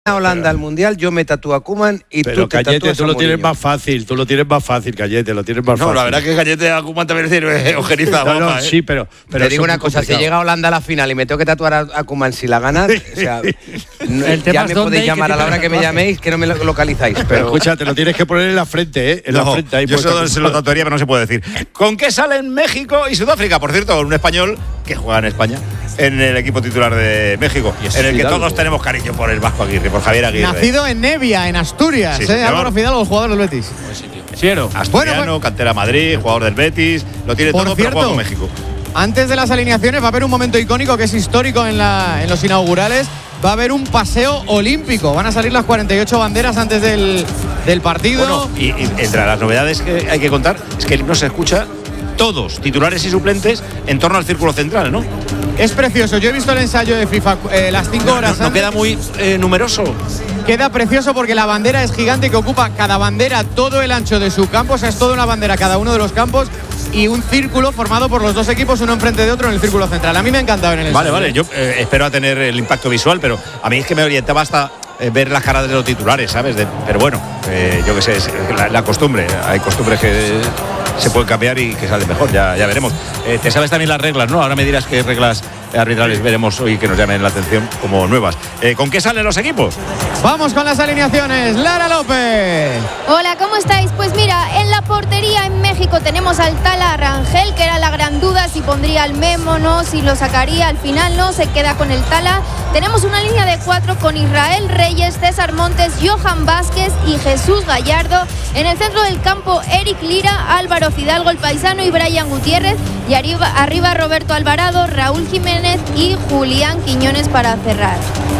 a Holanda al Mundial, yo me tatúo a Koeman y pero tú te Cayete, tatúas tú a lo tienes Mourinho. más fácil, Cayete, lo tienes más fácil. No, la verdad que Cayete a Koeman también es ojeriza. No, guapa, sí, pero Te digo una cosa, si complicado. llega a Holanda a la final y me tengo que tatuar a Koeman si la ganas, o sea, El tema ya es me dónde podéis y qué llamar a la tipo de hora que me tatuaje. llaméis, que no me localizáis. Pero Pero escucha, te lo tienes que poner en la frente, ¿eh? En la frente. Ahí yo puesto. se lo tatuaría, pero no se puede decir. ¿Con qué salen México y Sudáfrica? Por cierto, un español que juega en España, en el equipo titular de México, en el que Fidalgo. todos tenemos cariño por el Vasco Aguirre, por Javier Aguirre. Nacido en Nevia, en Asturias, Sí, señor. Álvaro Fidalgo, jugador del Betis. Asturiano, Bueno, cantera Madrid, jugador del Betis, lo tiene Por todo, pero cierto, juega con México. Antes de las alineaciones va a haber un momento icónico que es histórico en los inaugurales. Va a haber un paseo olímpico. Van a salir las 48 banderas antes del partido. Bueno, y entre las novedades que hay que contar es que el himno se escucha todos, titulares y suplentes, en torno al círculo central, ¿no? Es precioso. Yo he visto el ensayo de FIFA las 5 horas No antes. queda muy numeroso. Queda precioso porque la bandera es gigante, que ocupa cada bandera todo el ancho de su campo. O sea, es toda una bandera cada uno de los campos y un círculo formado por los dos equipos, uno enfrente de otro en el círculo central. A mí me ha encantado en el ensayo. Vale, yo espero a tener el impacto visual, pero a mí es que me orientaba hasta ver las caras de los titulares, ¿sabes? Pero bueno, yo qué sé, es la costumbre. Hay costumbres que se pueden cambiar y que salen mejor, ya veremos. Te sabes también las reglas, ¿no? Ahora me dirás qué reglas arbitrales veremos hoy que nos llamen la atención como nuevas. ¿Con qué salen los equipos? Vamos con las alineaciones. Lara López. Hola, ¿cómo estáis? Pues mira, en la portería en México tenemos al Tala Rangel, que era la gran duda si pondría al Memo, no, si lo sacaría, al final no, se queda con el Tala. Tenemos una línea de 4 con Israel Reyes, César Montes, Johan Vázquez y Jesús Gallardo. En el centro del campo, Eric Lira, Álvaro Fidalgo, el paisano, y Brian Gutiérrez. Y arriba Roberto Alvarado, Raúl Jiménez y Julián Quiñones para cerrar.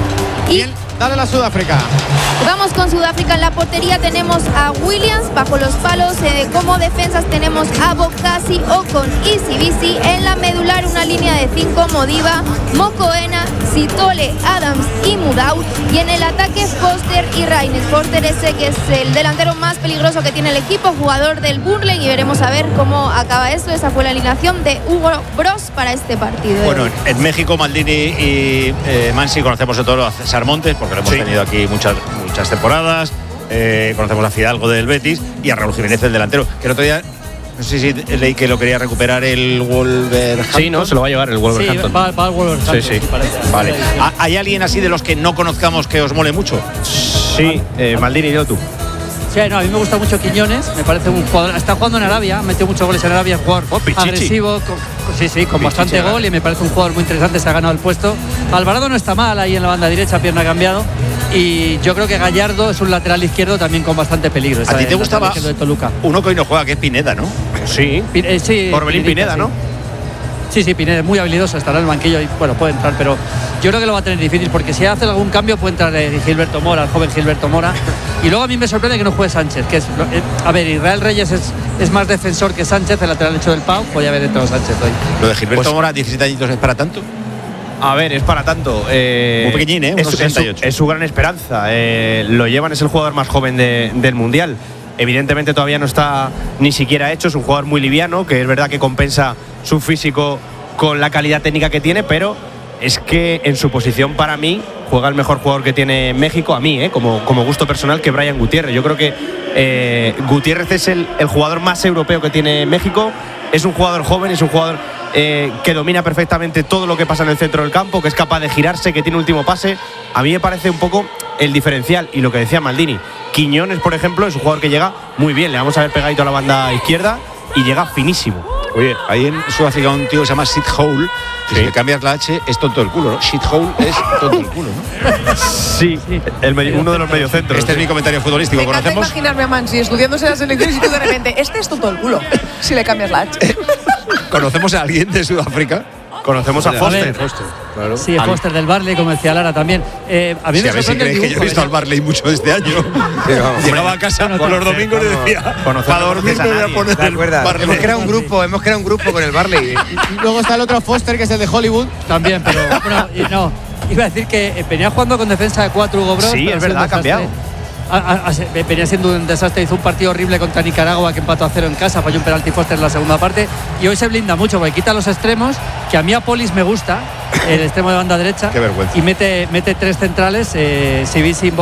Y Dale la Sudáfrica. vamos con Sudáfrica. En la portería tenemos a Williams bajo los palos. Como defensas tenemos a Bokassi, Ocon y Sibisi. En la medular una línea de 5, Modiba, Mokoena, Sitole, Adams y Mudau. Y en el ataque Foster y Raines. Foster ese que es el delantero más peligroso que tiene el equipo, jugador del Burnley, y veremos a ver cómo acaba esto. Esa fue la alineación de Hugo Bros para este partido. Bueno, en México, Maldini y Mansi conocemos de todo a César Montes, porque lo hemos tenido aquí muchas temporadas. Conocemos a Fidalgo del Betis y a Raúl Jiménez, el delantero, que el otro día, no sé si leí que lo quería recuperar el Wolverhampton. Sí, ¿no? Se lo va a llevar el Wolverhampton. Sí, va al Wolverhampton. Sí. Vale. ¿Hay alguien así de los que no conozcamos que os mole mucho? Sí, Maldini, dilo tú. Sí, no, a mí me gusta mucho Quiñones, me parece un jugador, está jugando en Arabia, metió muchos goles en Arabia, es un jugador Pichichi. agresivo, con bastante gol, y me parece un jugador muy interesante, se ha ganado el puesto. Alvarado no está mal ahí en la banda derecha, pierna cambiado, y yo creo que Gallardo es un lateral izquierdo también con bastante peligro. ¿A ti te gustaba de Toluca? uno que hoy no juega, que es Pineda, ¿no? Sí. Sí, Orbelín Pineda, ¿no? Sí, Pineda es muy habilidoso, estará en el banquillo y bueno, puede entrar, pero yo creo que lo va a tener difícil porque si hace algún cambio puede entrar Gilberto Mora, el joven Gilberto Mora. Y luego a mí me sorprende que no juegue Sánchez, que es, a ver, Israel Reyes es más defensor que Sánchez, el lateral hecho del Pau, podía haber entrado Sánchez hoy. Lo de Gilberto Pues- Mora, 17 añitos, ¿es para tanto? A ver, es para tanto. Muy pequeñín, ¿eh? Unos 68. Es su gran esperanza. Lo llevan, es el jugador más joven del Mundial. Evidentemente todavía no está ni siquiera hecho, es un jugador muy liviano, que es verdad que compensa su físico con la calidad técnica que tiene, pero es que en su posición, para mí, juega el mejor jugador que tiene México, a mí, como gusto personal, que Brian Gutiérrez. Yo creo que Gutiérrez es el jugador más europeo que tiene México. Es un jugador joven, es un jugador que domina perfectamente todo lo que pasa en el centro del campo, que es capaz de girarse, que tiene último pase. A mí me parece un poco el diferencial. Y lo que decía Maldini, Quiñones, por ejemplo, es un jugador que llega muy bien. Le vamos a ver pegadito a la banda izquierda y llega finísimo. Oye, ahí en Sudáfrica un tío que se llama Sid Hole, que si le cambias la H es tonto el culo, ¿no? Sid Hole es tonto el culo, ¿no? Sí, uno de los mediocentros. Este es mi comentario futbolístico. Me encanta ¿Conocemos? imaginarme a Mansi estudiándose las elecciones y tú de repente, este es todo el culo, si le cambias la H. ¿Conocemos a alguien de Sudáfrica? Conocemos a Foster. Claro. Sí, el Foster del Barley, como decía Lara también. A mí Sí, me a ver si sorprende el creéis que yo he dibujo, visto al Barley mucho este año. Llegaba a casa los domingos y decía, para dormir me voy a poner ¿te acuerdas? Barley. Hemos creado un grupo con el Barley. Y luego está el otro Foster, que es el de Hollywood. También, pero bueno, no, iba a decir que venía jugando con defensa de 4 Hugo Bros. Sí, pero es ha sido verdad, un ha cambiado. desastre. venía siendo un desastre, hizo un partido horrible contra Nicaragua que empató a 0 en casa, falló un penalti Foster en la segunda parte y hoy se blinda mucho porque quita los extremos, que a mí a Polis me gusta, el extremo de banda derecha. Qué vergüenza. Y mete 3 centrales, Sivís